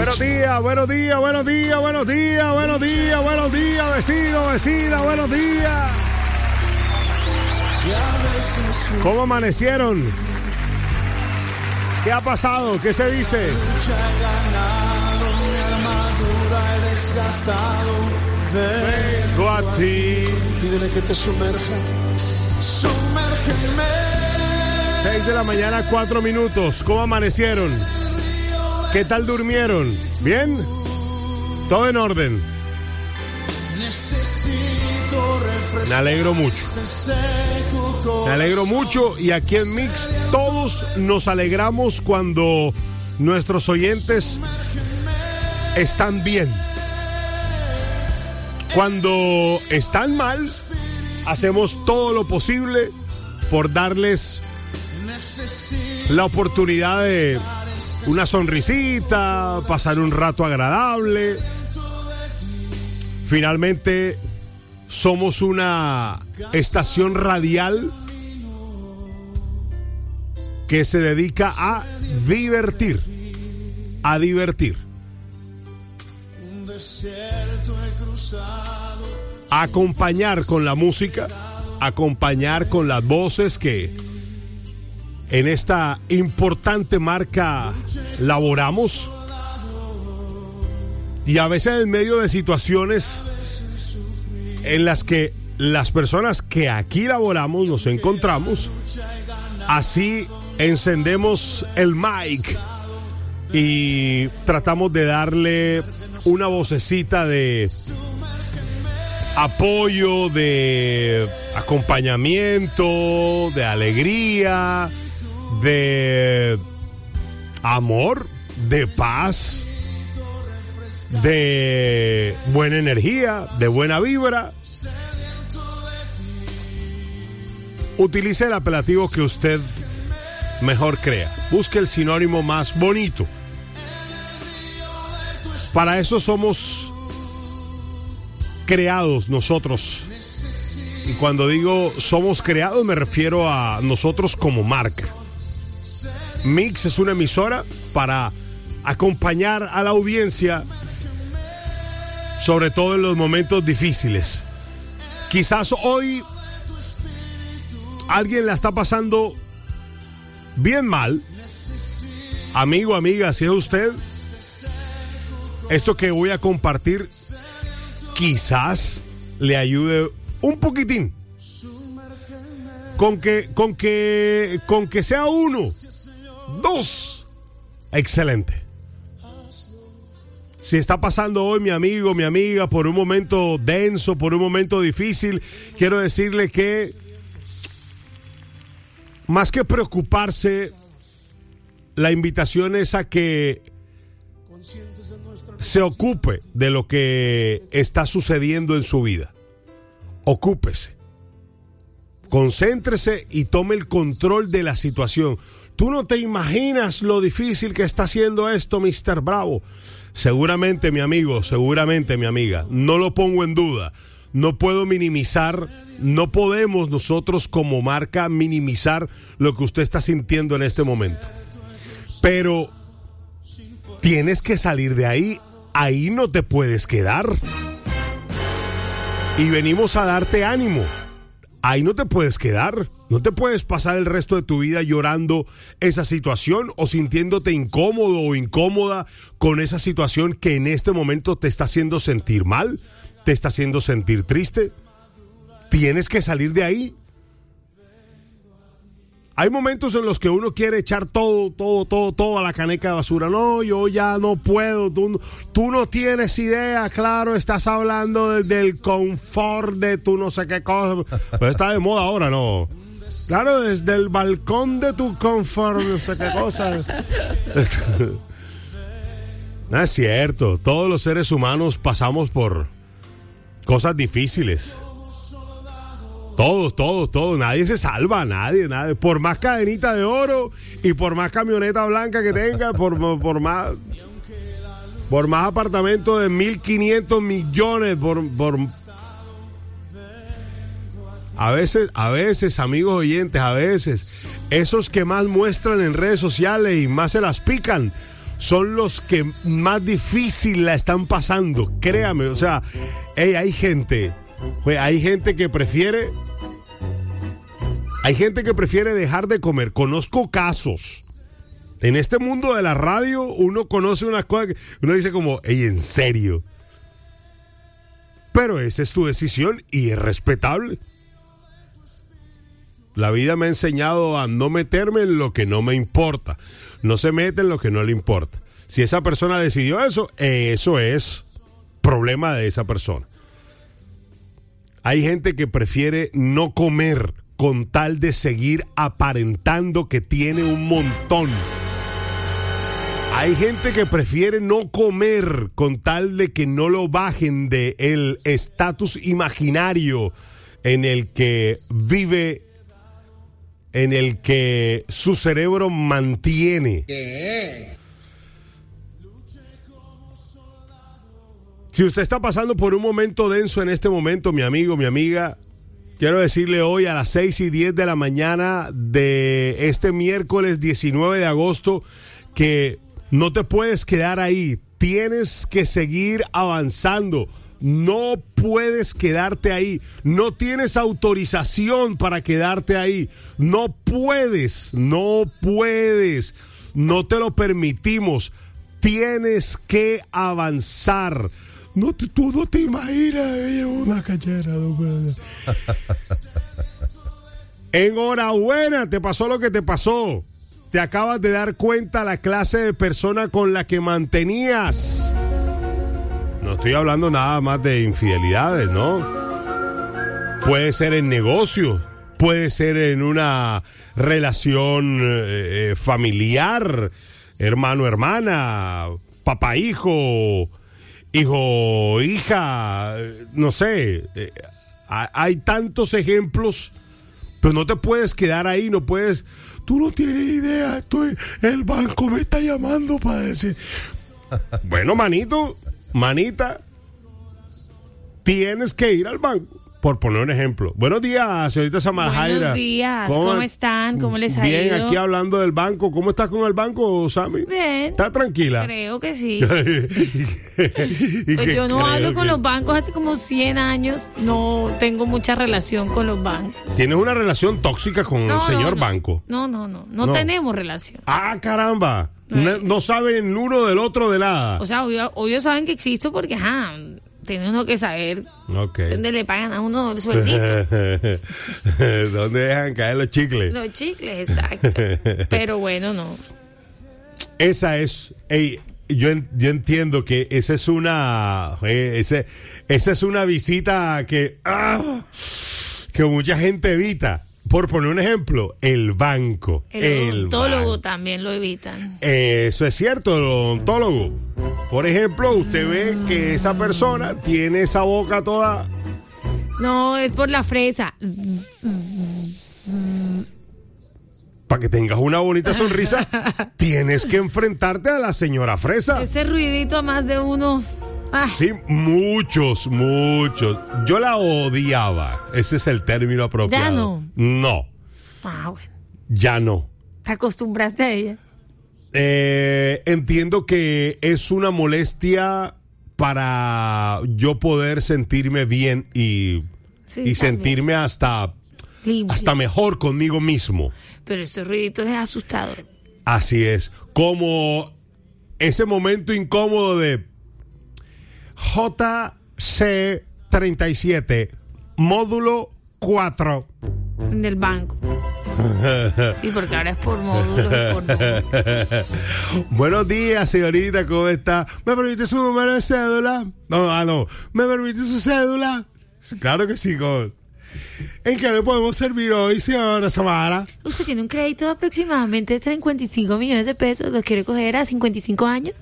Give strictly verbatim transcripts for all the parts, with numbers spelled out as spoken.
Buenos días, buenos días, buenos días, buenos días, buenos días, buenos días, vecino, vecina, buenos días. ¿Cómo amanecieron? ¿Qué ha pasado? ¿Qué se dice? Vengo a ti. Pídele que te sumerja. Sumérgeme. seis de la mañana, cuatro minutos. ¿Cómo amanecieron? ¿Qué tal durmieron? ¿Bien? Todo en orden. Me alegro mucho. Me alegro mucho y aquí en Mix todos nos alegramos cuando nuestros oyentes están bien. Cuando están mal, hacemos todo lo posible por darles la oportunidad de una sonrisita, pasar un rato agradable. Finalmente, somos una estación radial que se dedica a divertir, a divertir, a acompañar con la música, acompañar con las voces que en esta importante marca laboramos. Y a veces en medio de situaciones en las que las personas que aquí laboramos nos encontramos, así encendemos el mic y tratamos de darle una vocecita de apoyo, de acompañamiento, de alegría, de amor, de paz, de buena energía, de buena vibra. Utilice el apelativo que usted mejor crea. Busque el sinónimo más bonito. Para eso somos creados nosotros. Y cuando digo somos creados me refiero a nosotros como marca. Mix es una emisora para acompañar a la audiencia, sobre todo en los momentos difíciles. Quizás hoy alguien la está pasando bien mal. Amigo, amiga, si es usted, esto que voy a compartir quizás le ayude un poquitín. Con que, con que, con que sea uno, dos, excelente. Si está pasando hoy mi amigo, mi amiga, por un momento denso, por un momento difícil, quiero decirle que más que preocuparse, la invitación es a que se ocupe de lo que está sucediendo en su vida. Ocúpese, concéntrese y tome el control de la situación. Tú no te imaginas lo difícil que está haciendo esto, mister Bravo. Seguramente, mi amigo, seguramente, mi amiga, no lo pongo en duda. No puedo minimizar, no podemos nosotros como marca minimizar lo que usted está sintiendo en este momento. Pero tienes que salir de ahí, ahí no te puedes quedar. Y venimos a darte ánimo. Ahí no te puedes quedar. No te puedes pasar el resto de tu vida llorando esa situación o sintiéndote incómodo o incómoda con esa situación que en este momento te está haciendo sentir mal, te está haciendo sentir triste. Tienes que salir de ahí. Hay momentos en los que uno quiere echar todo, todo, todo, todo a la caneca de basura. No, yo ya no puedo. Tú, tú no tienes idea, claro, estás hablando de, del confort de tu no sé qué cosa. Pero está de moda ahora, ¿no? Claro, desde el balcón de tu confort, no sé qué cosa. No es cierto. Todos los seres humanos pasamos por cosas difíciles. Todos, todos, todos. Nadie se salva, nadie, nadie. Por más cadenita de oro y por más camioneta blanca que tenga, por, por más por más apartamento de mil quinientos millones, por, por a veces, a veces, amigos oyentes, a veces, esos que más muestran en redes sociales y más se las pican son los que más difícil la están pasando. Créame, o sea, hey, hay gente, pues, hay gente que prefiere, hay gente que prefiere dejar de comer. Conozco casos. En este mundo de la radio, uno conoce unas cosas que uno dice como, hey, ¿en serio? Pero esa es tu decisión y es respetable. La vida me ha enseñado a no meterme en lo que no me importa. No se mete en lo que no le importa. Si esa persona decidió eso, eso es problema de esa persona. Hay gente que prefiere no comer con tal de seguir aparentando que tiene un montón. Hay gente que prefiere no comer con tal de que no lo bajen de el estatus imaginario en el que vive, en el que su cerebro mantiene. ¿Qué? Si usted está pasando por un momento denso en este momento, mi amigo, mi amiga, quiero decirle hoy a las seis y diez de la mañana de este miércoles diecinueve de agosto que no te puedes quedar ahí, tienes que seguir avanzando, no puedes quedarte ahí, no tienes autorización para quedarte ahí, no puedes, no puedes, no te lo permitimos, tienes que avanzar. No te, tú no te imaginas, ella una cachera. No puede. Enhorabuena, te pasó lo que te pasó. Te acabas de dar cuenta la clase de persona con la que mantenías. No estoy hablando nada más de infidelidades, ¿no? Puede ser en negocios, puede ser en una relación eh, familiar, hermano, hermana, papá, hijo, hijo, hija, no sé. Eh, hay tantos ejemplos, pero no te puedes quedar ahí, no puedes... Tú no tienes idea, estoy, el banco me está llamando para decir... Bueno, manito, manita, tienes que ir al banco, por poner un ejemplo. Buenos días, señorita Samar Jaira. Buenos días, ¿cómo, ¿cómo están? ¿Cómo les ha bien, ido? Bien, aquí hablando del banco. ¿Cómo estás con el banco, Sammy? Bien. ¿Estás tranquila? Creo que sí. ¿Y Pues yo no creo hablo que... con los bancos hace como cien años. No tengo mucha relación con los bancos. ¿Tienes una relación tóxica con no, el señor no, no. banco? No, no, no, no. No No tenemos relación. Ah, caramba. No, no saben uno del otro de nada. O sea, obvio, obvio saben que existo porque, ajá, tiene uno que saber okay. dónde le pagan a uno el sueldito. ¿Dónde dejan caer los chicles? Los chicles, exacto. Pero bueno, no. Esa es, ey, yo, yo entiendo que esa es una, eh, ese, esa es una visita que, ah, que mucha gente evita. Por poner un ejemplo, el banco. El, el odontólogo banco. también lo evitan. Eso es cierto, el odontólogo. Por ejemplo, usted ve que esa persona tiene esa boca toda... No, es por la fresa. Para que tengas una bonita sonrisa, tienes que enfrentarte a la señora fresa. Ese ruidito a más de uno... Ah. Sí, muchos, muchos. Yo la odiaba. Ese es el término apropiado. ¿Ya no? No. Ah, bueno. Ya no. ¿Te acostumbraste a ella? Eh, entiendo que es una molestia para yo poder sentirme bien y, sí, y sentirme hasta, hasta mejor conmigo mismo. Pero ese ruidito es asustador. Así es. Como ese momento incómodo de... J C treinta y siete, módulo cuatro. Del banco. Sí, porque ahora es por módulos y por números. Buenos días, señorita, ¿cómo está? ¿Me permite su número de cédula? No, ah, no. ¿Me permite su cédula? Claro que sí, con... ¿En qué le podemos servir hoy, señora Samara? Usted tiene un crédito de aproximadamente cincuenta y cinco millones de pesos. ¿Lo quiere coger a cincuenta y cinco años?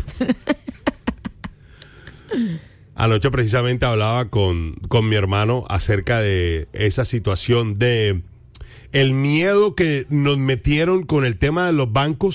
Anoche precisamente hablaba con, con mi hermano acerca de esa situación de el miedo que nos metieron con el tema de los bancos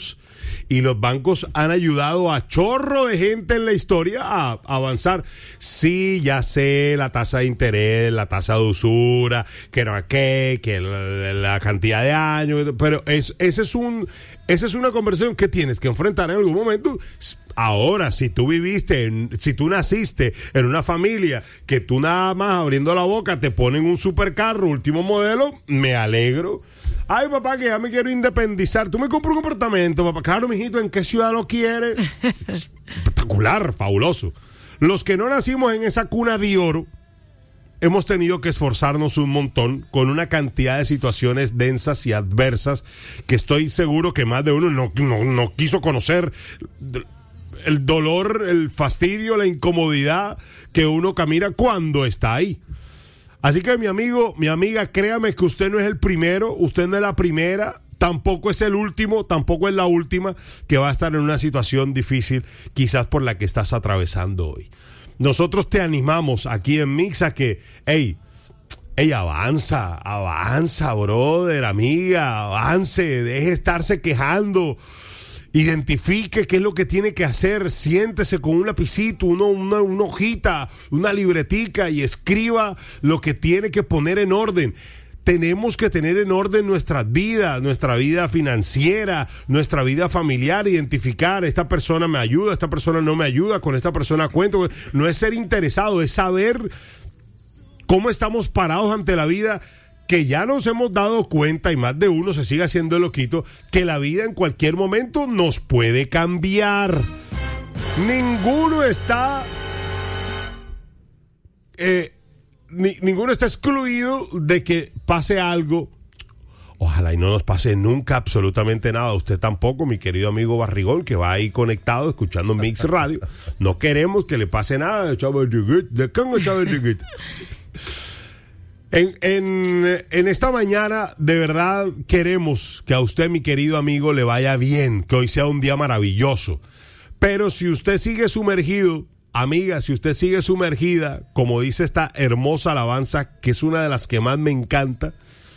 y los bancos han ayudado a chorro de gente en la historia a, a avanzar. Sí, ya sé, la tasa de interés, la tasa de usura, que no qué, que la, la cantidad de años, pero es, ese es un, esa es una conversación que tienes que enfrentar en algún momento. Ahora, si tú viviste, en, si tú naciste en una familia que tú nada más abriendo la boca te ponen un supercarro último modelo, me alegro. Ay, papá, que ya me quiero independizar. Tú me compras un apartamento, papá. Claro, mijito, ¿en qué ciudad lo quieres? Espectacular, fabuloso. Los que no nacimos en esa cuna de oro, hemos tenido que esforzarnos un montón con una cantidad de situaciones densas y adversas que estoy seguro que más de uno no, no, no quiso conocer. El dolor, el fastidio, la incomodidad que uno camina cuando está ahí. Así que mi amigo, mi amiga, créame que usted no es el primero, usted no es la primera, tampoco es el último, tampoco es la última que va a estar en una situación difícil, quizás por la que estás atravesando hoy. Nosotros te animamos aquí en Mix a que, hey, hey, avanza, avanza, brother, amiga, avance, deje de estarse quejando. Identifique qué es lo que tiene que hacer, siéntese con un lapicito, uno, una, una hojita, una libretica y escriba lo que tiene que poner en orden. Tenemos que tener en orden nuestras vidas, nuestra vida financiera, nuestra vida familiar, identificar, esta persona me ayuda, esta persona no me ayuda, con esta persona cuento. No es ser interesado, es saber cómo estamos parados ante la vida, que ya nos hemos dado cuenta, y más de uno se sigue haciendo el loquito, que la vida en cualquier momento nos puede cambiar. Ninguno está eh, ni, ninguno está excluido de que pase algo. Ojalá y no nos pase nunca absolutamente nada. Usted tampoco, mi querido amigo Barrigón, que va ahí conectado escuchando Mix Radio. No queremos que le pase nada. En, en, en esta mañana, de verdad, queremos que a usted, mi querido amigo, le vaya bien, que hoy sea un día maravilloso. Pero si usted sigue sumergido, amiga, si usted sigue sumergida, como dice esta hermosa alabanza, que es una de las que más me encanta,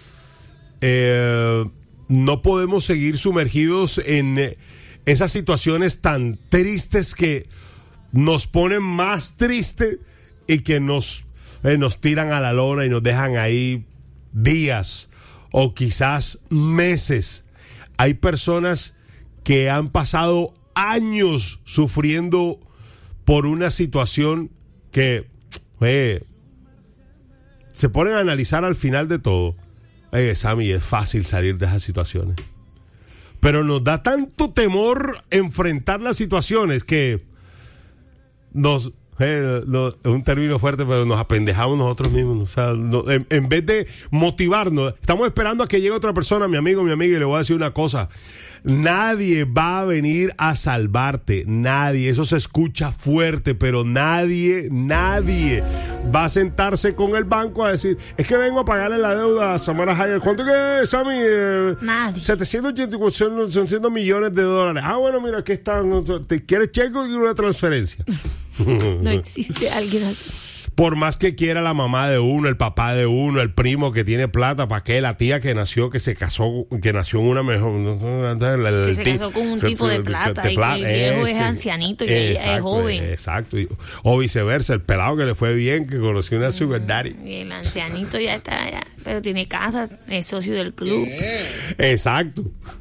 eh, no podemos seguir sumergidos en eh, esas situaciones tan tristes que nos ponen más tristes y que nos... Eh, nos tiran a la lona y nos dejan ahí días o quizás meses. Hay personas que han pasado años sufriendo por una situación que eh, se ponen a analizar al final de todo. Eh, Sammy, es fácil salir de esas situaciones, pero nos da tanto temor enfrentar las situaciones que nos... Eh, no, es un término fuerte, pero nos apendejamos nosotros mismos. O sea, no, en, en vez de motivarnos, estamos esperando a que llegue otra persona, mi amigo, mi amiga, y le voy a decir una cosa. Nadie va a venir a salvarte, nadie. Eso se escucha fuerte, pero nadie, nadie va a sentarse con el banco a decir, es que vengo a pagarle la deuda a Samara Hayek. ¿Cuánto que es, Sammy? Eh, nadie. setecientos ochenta y cuatro, son cien millones de dólares. Ah, bueno, mira, aquí están. ¿Te quieres cheque o una transferencia? No existe alguien así. Por más que quiera la mamá de uno, el papá de uno, el primo que tiene plata, ¿para qué? La tía que nació, que se casó, que nació en una mejor... Que se casó con un tipo de plata, y que el viejo es ancianito y ella es joven. Exacto. O viceversa, el pelado que le fue bien, que conoció una sugar daddy. Y el ancianito ya está allá, pero tiene casa, es socio del club. Exacto.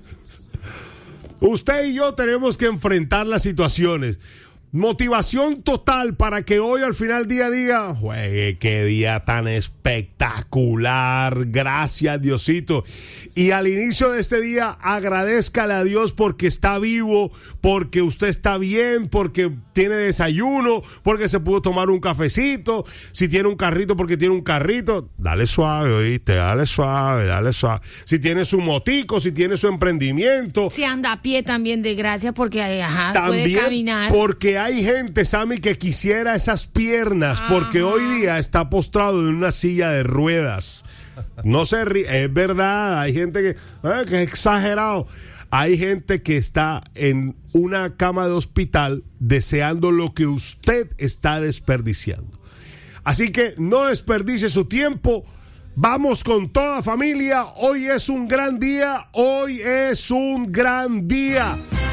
Usted y yo tenemos que enfrentar las situaciones. Motivación total para que hoy al final del día diga, juegue, qué día tan espectacular, gracias Diosito. Y al inicio de este día agradézcale a Dios porque está vivo, porque usted está bien, porque tiene desayuno, porque se pudo tomar un cafecito, si tiene un carrito porque tiene un carrito, dale suave, oíste, dale suave, dale suave. Si tiene su motico, si tiene su emprendimiento. Si anda a pie también de gracias porque ajá, también puede caminar. Porque hay gente, Sammy, que quisiera esas piernas, ajá, porque hoy día está postrado en una silla de ruedas. No se ríe, es verdad, hay gente que, eh, que es exagerado. Hay gente que está en una cama de hospital deseando lo que usted está desperdiciando. Así que no desperdicie su tiempo. Vamos con toda familia. Hoy es un gran día. Hoy es un gran día.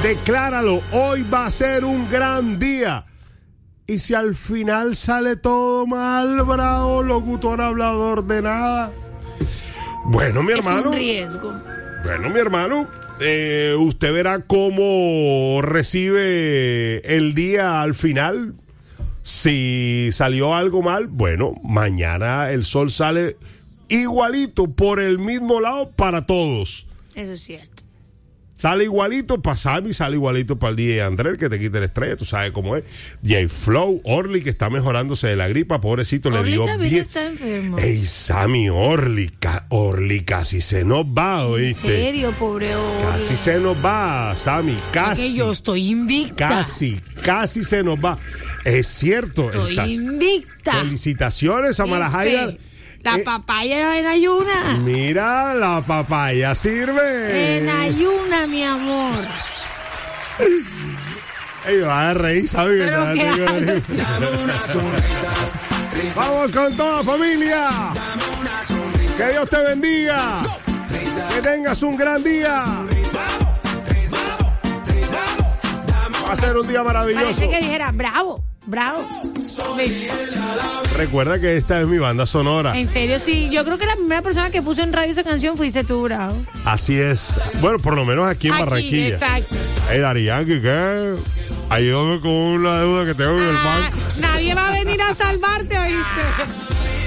Decláralo, hoy va a ser un gran día. Y si al final sale todo mal, bravo, locutor hablador de nada. Bueno, mi hermano. Es un riesgo. Bueno, mi hermano, eh, usted verá cómo recibe el día al final. Si salió algo mal, bueno, mañana el sol sale igualito por el mismo lado para todos. Eso es cierto. Sale igualito para Sammy, sale igualito para el D J André, el que te quite la estrella, tú sabes cómo es. D J Flow, Orly, que está mejorándose de la gripa, pobrecito, Orly le dio también bien. está enfermo. Ey, Sammy, Orly, ca- Orly casi se nos va, ¿oíste? ¿En serio, pobre Orly? Casi se nos va, Sammy, casi. Es que yo estoy invicta. Casi, casi se nos va. Es cierto, Estoy estás. invicta. Felicitaciones a Malajaida. Este, La Eh, papaya en ayuna. Mira, la papaya sirve. En ayuna, mi amor. Ey, va a reír, ¿sabes? Que Pero te- qué te- hago. Vamos con toda familia. Que Dios te bendiga. Que tengas un gran día. Va a ser un día maravilloso. Parece que dijera, bravo, bravo. Recuerda que esta es mi banda sonora. En serio, sí. Yo creo que la primera persona que puso en radio esa canción fuiste tú, bravo. Así es. Bueno, por lo menos aquí en Aquí, Barranquilla. exacto. Ey, Dari Yankee, ¿qué? Ayúdame con una deuda que tengo en el Ah, banco. nadie va a venir a salvarte, ¿oíste?